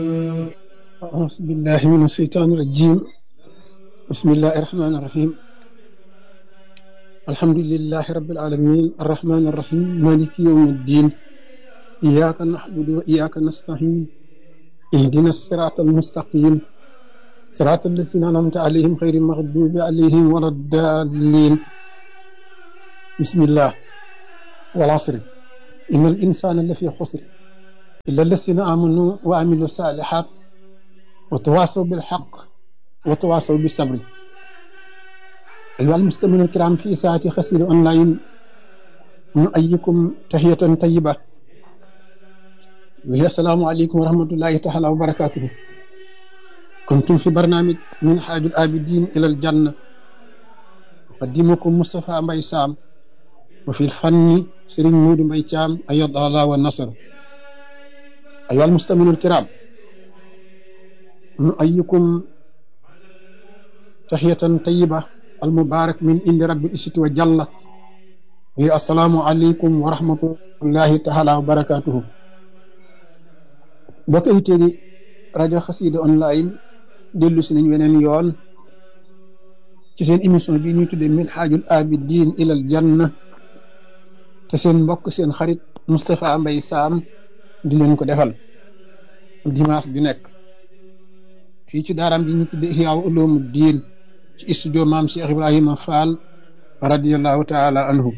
أعوذ بالله من الشيطان الرجيم. بسم الله الرحمن الرحيم. الحمد لله رب العالمين الرحمن الرحيم مالك يوم الدين. إياك نعبد وإياك نستعين. اهدنا الصراط المستقيم صراط الذين أنعمت عليهم غير المغضوب عليهم ولا الضالين. بسم الله والعصر إن الإنسان لفي خسر إلا الذين آمنوا وعملوا الصالحات وتواصوا بالحق وتواصوا بالصبر. أيها المستمعون الكرام في ساعة خسير أونلاين نؤيكم تحية طيبة وهي السلام عليكم ورحمة الله تعالى وبركاته. كنتم في برنامج من حاج العابدين إلى الجنة، أقدمكم مصطفى مباي سام، وفي الفن سيرين مود مباي تام أيض الله والنصر. أيها المستمعون الكرام نؤيكم تحية طيبة المبارك من عند رب العزة وجل، هي السلام عليكم ورحمة الله تعالى وبركاته. bokk auditeurs yi rajo Xassida online dellu si nañ weneen yoon ci seen émission bi ñuy tuddee Minhajul Abidin ilal Janna, te seen mbokk seen xarit Moustapha Mbaye Sam di leen ko defal dimanche bi nekk fii ci daaram bi ñu tuddee Ihya Ulumuddin ci studio maam Cheikh Ibrahima Fall radiyallahu taala anhu.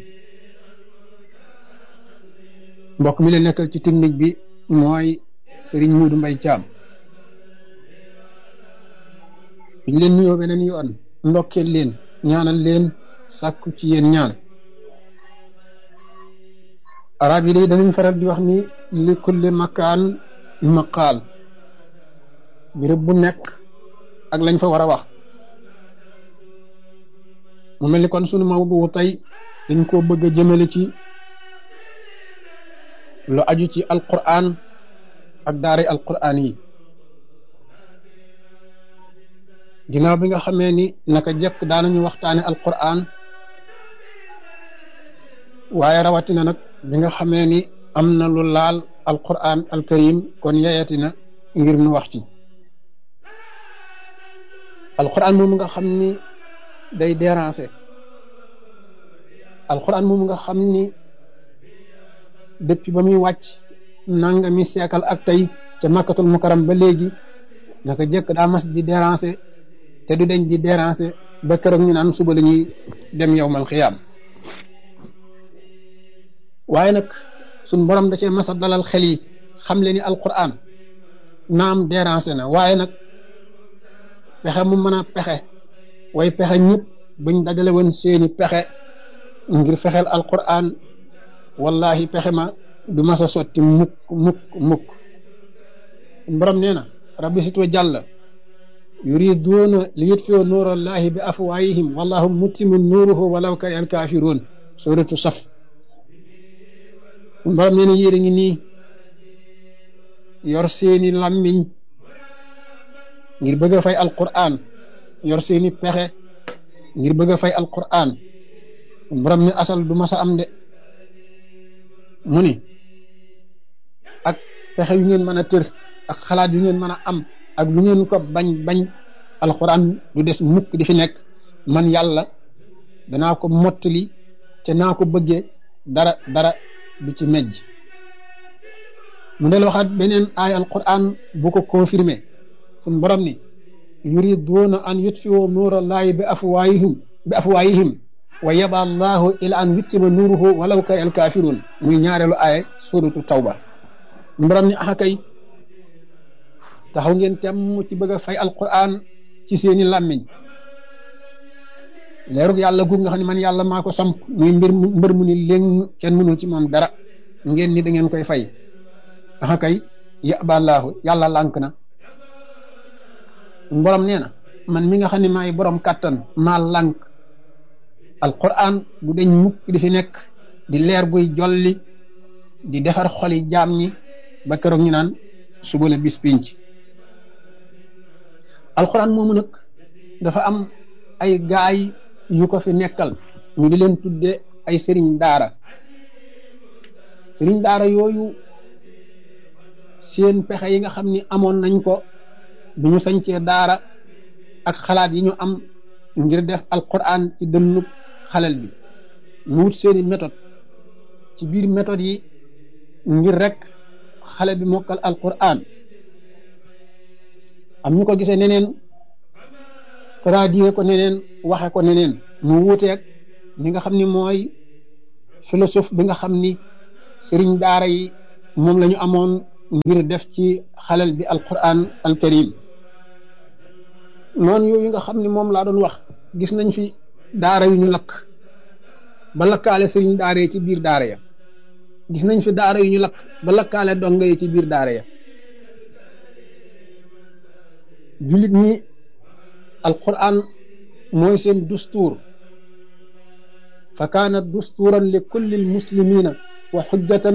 mbokk mi leen nekkal ci technique bi mooy Serigne Modou Mbaye Thiam. ñu leen nuyoo beneen yoon ndokkeel leen ñaanal leen sàkku ci yéen ñaan. arab yi day danañ faral di wax ni li kulli makaan maqaal, béréb bu nekk ak lañ fa war a wax. mu mel ni kon sunu mawdu tey dañ koo bëgg a jëmale ci lu aju ci alquran ak daara alquran yi. ginnaaw bi nga xamee ni naka jekk daanañu waxtaane alquran, waaye rawatina nag bi nga xamee ni am na lu laal alquran alkarim, kon yeyatina ngir nu wax ci alquran moomu nga xam ni day déranger, alquran moomu nga xam ni depuis ba muy wàcc nangami siècle ak tey ca makkatul mukarram ba léegi naka jekk daa mas di déranger te du deñ di déranger ba keroog ñu naan suba la ñuy dem yawmal xiyaam. waaye nag suñ borom da cee mas a dalal xel yi xam le ni alquran naam déranger na, waaye nag pexe mu mën a pexe way pexe ñëpp buñ dajale woon seeni pexe ngir fexeel alquran, wallahi pexe ma du mas a sotti mukk mukk mukk. borom nee na rabbi sit wa jàll yuriduuna li yutfiu nuurallahi bi afwaayihim wallahu mutimmu nuuruhu walaw kariha alkaafiruun, suratu saf. borom nee na yéen a ngi nii yor seeni làmmiñ ngir bëgg a fay alquran, yor seeni pexe ngir bëgg a fay alquran. borom ni asal du mas a am de. mu ni ak pexe yu ngeen mën a tër ak xalaat yu ngeen mën a am ak lu ngeen ko bañ bañ, alquran du des mukk di fi nekk. man yàlla danaa ko mottali te naa ko bëggee dara dara du ci mejj. mu del waxaat beneen aaya alquran bu ko confirmé, suñ borom ni yuriduuna an yutfiu nuurallahi bi afwaayihim wa yaba allahu ila an yuttima nuuruhu walaw kariha alkaafiruun, muy ñaareelu aaya suratu tawba. borom ni axa kay taxaw ngeen temm ci bëgg a fay alquran ci seeni làmmiñ. leerug yàlla guug nga xam ne man yàlla maa ko samp muy mbër mu ni léegi kenn mënul ci moom dara, ngeen ni da ngeen koy fay. axa kay yaba allahu, yàlla lànk na. borom nee na man mi nga xam ne maay borom kàttan maa lànk. alquran du deñ mukk di fi nekk di leer guy jolli di defar xoli jaam ñi ba keroog ñu naan suba la bis pinc. alquran moomu nag dafa am ay gaay yu ko fi nekkal, ñu di leen tudde ay sëriñ daara. sëriñ daara yooyu seen pexe yi nga xam ni amoon nañ ko bu ñu sañcee daara ak xalaat yi ñu am ngir def alquran ci dënnub xalel bi ñu wut seeni méthode ci biir méthode yi ngir rek xale bi mokkal alquran am ñu ko gisee neneen traduire ko neneen waxe ko neneen mu wuuteeg li nga xam ni mooy philosophe bi nga xam ni sëriñ daara yi moom la ñu amoon ngir def ci xalel bi alquran alkarim noonu yooyu nga xam ni moom laa doon wax gis nañ fi daara yu ñu lakk ba lakkaale sëriñ daara yi ci biir daara ya gis nañ fi daara yu ñu lakk ba lakkaale donga yi ci biir daara ya jullit ñi alquran mooy seen dustuur fa kaana dustuuran li kulli almuslimina wa xujjatan